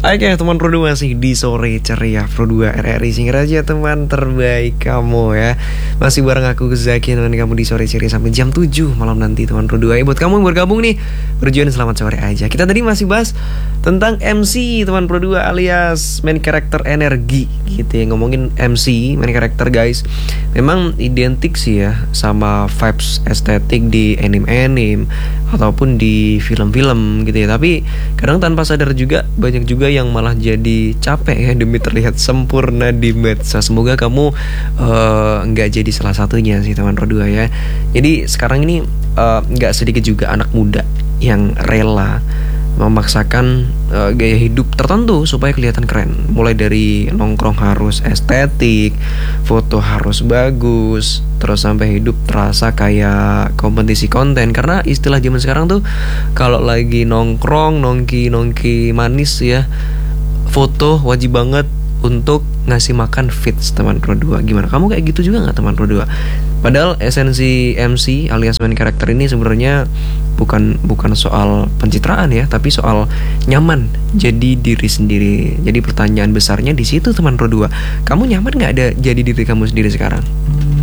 Oke teman Pro 2 masih di sore ceria Pro 2 RRI Singkat aja teman terbaik kamu ya. Masih bareng aku Zaki dengan kamu di sore ceria sampai jam 7 malam nanti teman Pro 2 ya. Buat kamu yang bergabung nih, berjuang selamat sore aja. Kita tadi masih bahas tentang MC teman Pro 2 alias main karakter energi gitu ya. Ngomongin MC, main karakter guys, memang identik sih ya sama vibes estetik di anime-anime ataupun di film-film gitu ya. Tapi kadang tanpa sadar juga banyak juga yang malah jadi capek ya demi terlihat sempurna di medsos. Semoga kamu nggak jadi salah satunya sih teman Pro 2 ya. Jadi sekarang ini nggak sedikit juga anak muda yang rela memaksakan gaya hidup tertentu supaya kelihatan keren. Mulai dari nongkrong harus estetik, foto harus bagus, terus sampai hidup terasa kayak kompetisi konten. Karena istilah zaman sekarang tuh kalau lagi nongkrong, nongki manis ya, foto wajib banget untuk ngasih makan fits teman Pro 2. Gimana? Kamu kayak gitu juga nggak teman Pro 2? Padahal esensi MC alias main karakter ini sebenarnya bukan soal pencitraan ya, tapi soal nyaman jadi diri sendiri. Jadi pertanyaan besarnya di situ teman Pro 2. Kamu nyaman nggak ada jadi diri kamu sendiri sekarang?